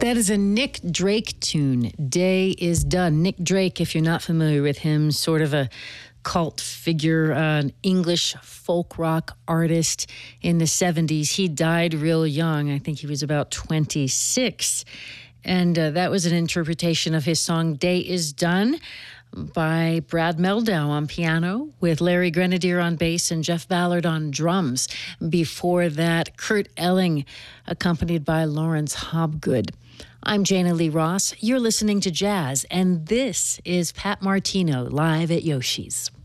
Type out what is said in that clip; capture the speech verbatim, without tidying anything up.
That is a Nick Drake tune, Day is Done. Nick Drake, if you're not familiar with him, sort of a cult figure, uh, an English folk rock artist in the seventies. He died real young. I think he was about twenty-six. And uh, that was an interpretation of his song, Day is Done, by Brad Meldau on piano, with Larry Grenadier on bass and Jeff Ballard on drums. Before that, Kurt Elling, accompanied by Lawrence Hobgood. I'm Jana Lee Ross. You're listening to Jazz, and this is Pat Martino live at Yoshi's.